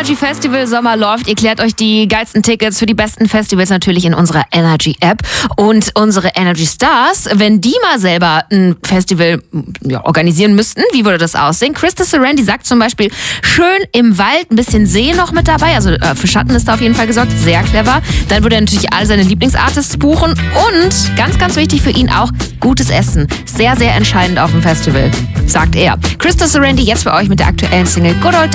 Energy Festival Sommer läuft. Ihr klärt euch die geilsten Tickets für die besten Festivals natürlich in unserer Energy App. Und unsere Energy Stars, wenn die mal selber ein Festival organisieren müssten, wie würde das aussehen? Krista Sarandy sagt zum Beispiel, schön im Wald, ein bisschen See noch mit dabei. Also für Schatten ist da auf jeden Fall gesorgt. Sehr clever. Dann würde er natürlich all seine Lieblingsartists buchen. Und ganz, ganz wichtig für ihn auch, gutes Essen. Sehr, sehr entscheidend auf dem Festival, sagt er. Krista Sarandy jetzt für euch mit der aktuellen Single Good Old